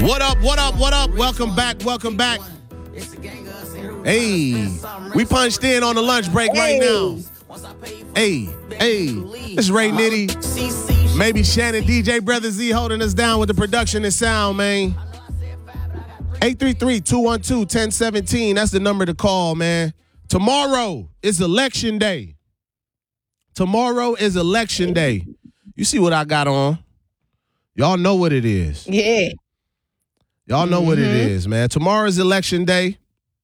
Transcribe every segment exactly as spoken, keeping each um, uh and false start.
What up, what up, what up? Welcome back, welcome back. Hey, we punched in on the lunch break right now. Hey, hey, this is Ray Nitty. Maybe Shannon, D J Brother Z holding us down with the production and sound, man. eight three three, two one two, one zero one seven. That's the number to call, man. Tomorrow is election day. Tomorrow is election day. You see what I got on? Y'all know what it is. Yeah. Y'all know mm-hmm. what it is, man. Tomorrow is election day.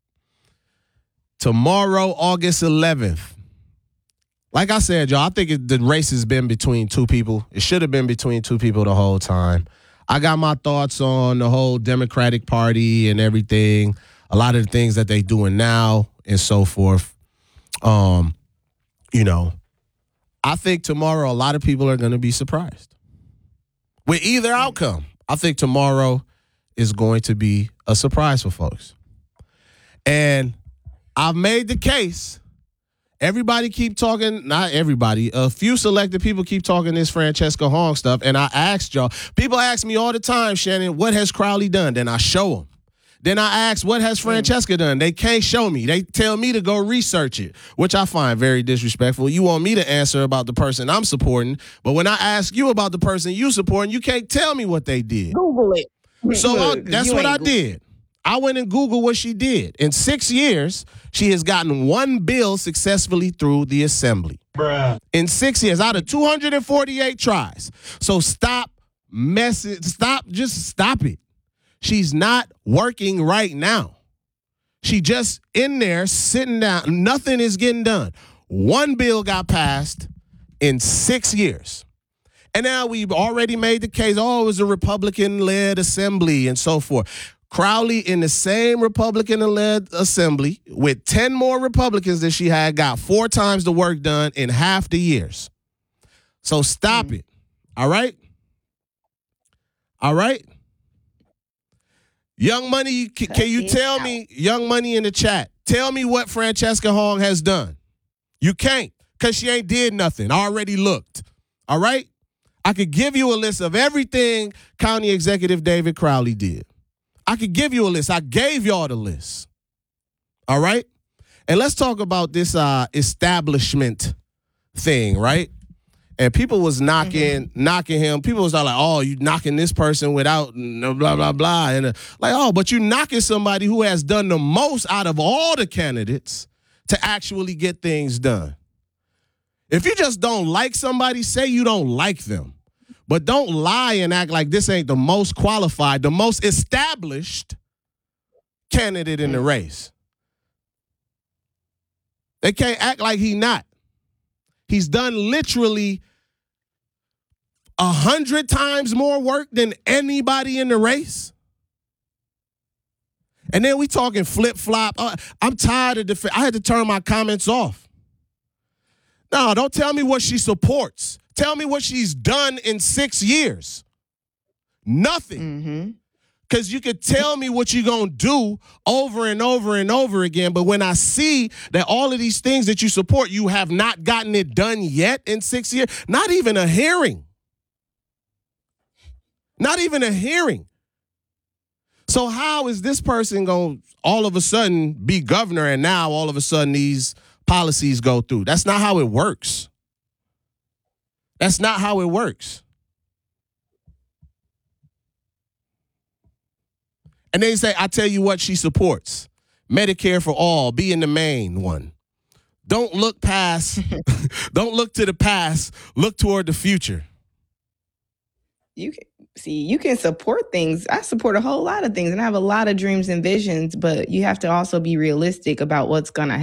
Tomorrow, August eleventh. Like I said, y'all, I think it, the race has been between two people. It should have been between two people the whole time. I got my thoughts on the whole Democratic Party and everything, a lot of the things that they doing now and so forth. Um, you know, I think tomorrow a lot of people are going to be surprised with either outcome. I think tomorrow is going to be a surprise for folks. And I've made the case. Everybody keep talking, not everybody, a few selected people keep talking this Francesca Hong stuff. And I asked y'all, people ask me all the time, Shannon, what has Crowley done? Then I show them. Then I ask, what has Francesca done? They can't show me. They tell me to go research it, which I find very disrespectful. You want me to answer about the person I'm supporting, but when I ask you about the person you supporting, you can't tell me what they did. Google it. So I, that's what I did. I went and Googled what she did. In six years, she has gotten one bill successfully through the assembly. Bruh. In six years, out of two hundred forty-eight tries. So stop messing, stop, just stop it. She's not working right now. She just in there sitting down. Nothing is getting done. One bill got passed in six years. And now we've already made the case, oh, it was a Republican-led assembly and so forth. Crowley in the same Republican-led assembly with ten more Republicans that she had got four times the work done in half the years. So stop mm. it. All right? All right? Young Money, can, can you tell me, Young Money in the chat, tell me what Francesca Hong has done. You can't, because she ain't did nothing. I already looked. All right? I could give you a list of everything County Executive David Crowley did. I could give you a list. I gave y'all the list. All right? And let's talk about this uh, establishment thing, right? And people was knocking, mm-hmm. knocking him. People was like, oh, you knocking this person without blah, blah, blah. And uh, like, oh, but you knocking somebody who has done the most out of all the candidates to actually get things done. If you just don't like somebody, say you don't like them. But don't lie and act like this ain't the most qualified, the most established candidate in the race. They can't act like he not. He's done literally a hundred times more work than anybody in the race. And then we talking flip-flop. Uh, I'm tired of the – I had to turn my comments off. No, don't tell me what she supports. Tell me what she's done in six years. Nothing. Because mm-hmm. you could tell me what you're going to do over and over and over again. But when I see that all of these things that you support, you have not gotten it done yet in six years, not even a hearing. Not even a hearing. So how is this person going to all of a sudden be governor and now all of a sudden these policies go through? That's not how it works. That's not how it works. And they say, I tell you what she supports. Medicare for all, being the main one. Don't look past, don't look to the past, look toward the future. You can see, you can support things. I support a whole lot of things and I have a lot of dreams and visions, but you have to also be realistic about what's going to happen.